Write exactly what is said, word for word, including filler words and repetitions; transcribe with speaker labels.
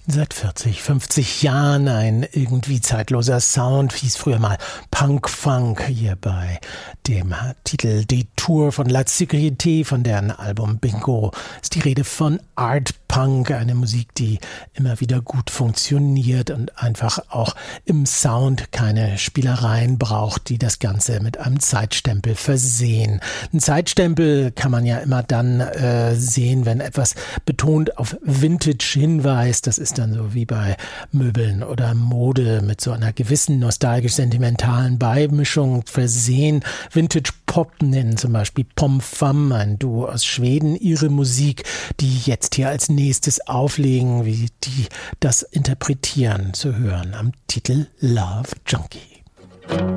Speaker 1: Seit vierzig, fünfzig Jahren ein irgendwie zeitloser Sound, hieß früher mal Punk-Funk, hier bei dem Titel Detour von La Sécurité, von deren Album Bingo ist die Rede von Art Punk, eine Musik, die immer wieder gut funktioniert und einfach auch im Sound keine Spielereien braucht, die das Ganze mit einem Zeitstempel versehen. Ein Zeitstempel kann man ja immer dann äh, sehen, wenn etwas betont auf Vintage hinweist. Das ist dann so wie bei Möbeln oder Mode mit so einer gewissen nostalgisch-sentimentalen Beimischung versehen. Vintage Pop nennen zum Beispiel Pom Fam, ein Duo aus Schweden, ihre Musik, die jetzt hier als nächstes auflegen, wie die das interpretieren, zu hören am Titel Love Junkie.